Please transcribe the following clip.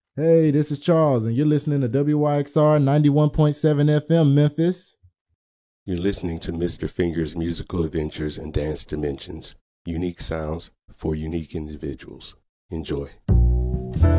Hey, this is Charles, and you're listening to WYXR 91.7 FM Memphis. You're listening to Mr. Finger's musical adventures and dance dimensions. Unique sounds for unique individuals. Enjoy.